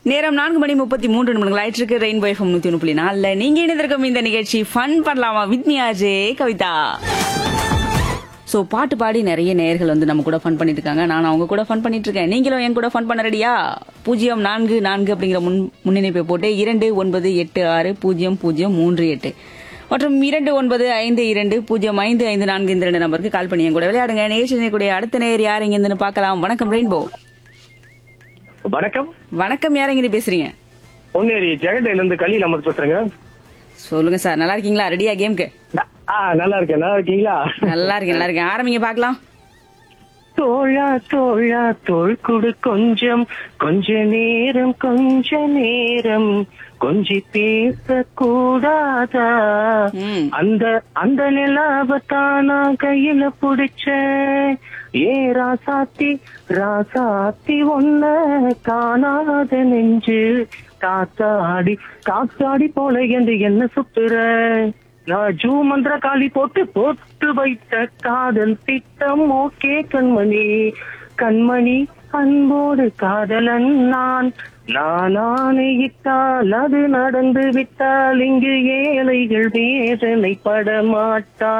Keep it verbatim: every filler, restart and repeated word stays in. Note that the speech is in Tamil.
நேரம் நான்கு மணி முப்பத்தி மூன்று நிமிடங்கள் ஆயிட்டு ரெயின்போ எஃப்எம் நூத்தி ஒன்று புள்ளி நாலுல நீங்க இணைந்திருக்கும் இந்த நிகழ்ச்சி ஃபன் பண்ணலாமா with me RJ Kavitha. So பாட்டு பாடி நிறைய நேயர்கள் வந்து நம்ம கூட ஃபன் பண்ணிட்டு இருக்காங்க. நான் அவங்க கூட ஃபன் பண்ணிட்டு இருக்கேன். நீங்களும் என் கூட ஃபன் பண்ண ரெடியா? பூஜ்ஜியம் நான்கு நான்கு அப்படிங்கிற முன் முன்னிணைப்பை போட்டு இரண்டு ஒன்பது எட்டு ஆறு பூஜ்ஜியம் பூஜ்ஜியம் மூன்று எட்டு மற்றும் இரண்டு ஒன்பது ஐந்து இரண்டு பூஜ்ஜியம் ஐந்து ஐந்து நான்கு இந்த ரெண்டு நம்பருக்கு கால் பண்ணி என் கூட விளையாடுங்க. நிகழ்ச்சி கூடிய அடுத்த நேயர் யார் இங்க இருந்து பார்க்கலாம். வணக்கம் ரெயின்போ. வணக்கம். வணக்கம், யார் எங்க பேசுறீங்க? பொன்னேரி ஜெகடையில இருந்து கலியில் அமர் பேசுறேங்க. சொல்லுங்க சார், நல்லா இருக்கீங்களா? ரெடியா கேம்க்கு? ஆ நல்லா இருக்கேன். நல்லா இருக்கீங்களா? நல்லா இருக்கேன் நல்லா இருக்கேன். ஆரம்பிங்க பாக்கலாம். தோழா தோழா தோள் குடு கொஞ்சம் கொஞ்ச நேரம் கொஞ்ச நேரம் கொஞ்சி பேச கூடாதா? ம். அந்த அந்த நிலாவத்தானா கையில புடிச்ச ஏ ராசாத்தி ராசாத்தி ஒன்ன காணாத நெஞ்சு காத்தாடி காத்தாடி போல என்று என்ன சுத்துற? நான் ஜூ மந்திர காளி போட்டு போட்டு வைத்த காதல் திட்டம் ஓகே கண்மணி கண்மணி அன்போடு காதலன் நான் நான் ஆணையிட்டால் அது நடந்து விட்டால் இங்கு ஏழைகள் வேதனை பட மாட்டார்.